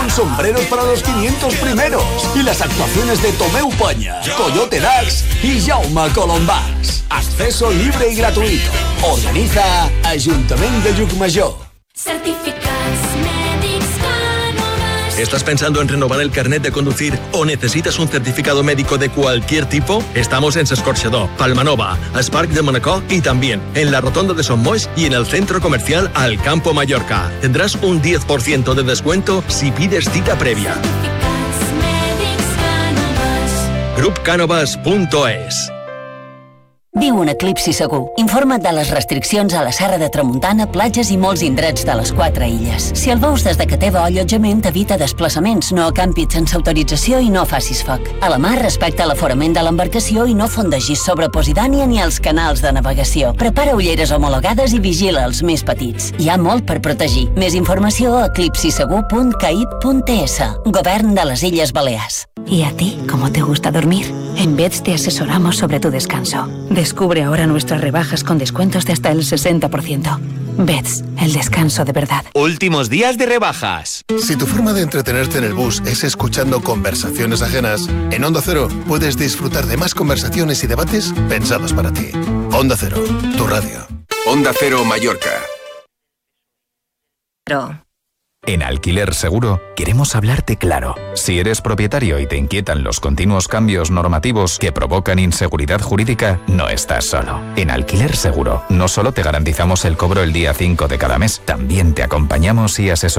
con sombreros para los 500 primeros y las actuaciones de Tomeu Peña, Coyote Dax y Jaume Colombàs. Acceso libre y gratuito. Organiza Ayuntamiento de Llucmajor. Certificats mèdics Cánovas. ¿Estás pensando en renovar el carnet de conducir o necesitas un certificado médico de cualquier tipo? Estamos en S'Escorxador, Palmanova, Spark de Manacor y también en la Rotonda de Son Moix y en el centro comercial Alcampo Mallorca. Tendrás un 10% de descuento si pides cita previa. Certificats mèdics Cánovas. grupcanovas.es. Viu un eclipsi segur. Informa't de les restriccions a la Serra de Tramuntana, platges i molts indrets de les 4 illes. Si el veus des de que teva allotjament, evita desplaçaments, no acampis sense autorització i no facis foc. A la mar, respecta l'aforament de l'embarcació i no fondegis sobre Posidònia ni els canals de navegació. Prepara ulleres homologades i vigila els més petits. Hi ha molt per protegir. Més informació a eclipsisegur.caip.es. Govern de les Illes Balears. ¿Y a ti cómo te gusta dormir? En Beds te asesoramos sobre tu descanso. Descubre ahora nuestras rebajas con descuentos de hasta el 60%. Beds, el descanso de verdad. Últimos días de rebajas. Si tu forma de entretenerte en el bus es escuchando conversaciones ajenas, en Onda Cero puedes disfrutar de más conversaciones y debates pensados para ti. Onda Cero, tu radio. Onda Cero Mallorca. En Alquiler Seguro queremos hablarte claro. Si eres propietario y te inquietan los continuos cambios normativos que provocan inseguridad jurídica, no estás solo. En Alquiler Seguro no solo te garantizamos el cobro el día 5 de cada mes, también te acompañamos y asesoramos